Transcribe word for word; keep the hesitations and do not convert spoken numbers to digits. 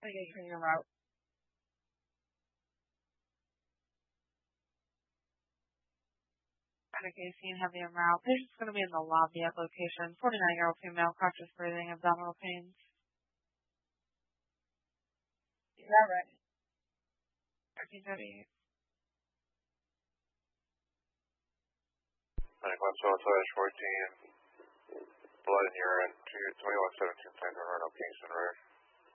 I get you your route. Okay, scene heavy en route. Patient's going to be in the lobby at location. forty-nine-year-old female, cautious breathing, abdominal pains. Is that right? thirteen thirty-eight. ninety-one slash fourteen, blood in urine, twenty-one seventeen, plan to run, Kingston Road.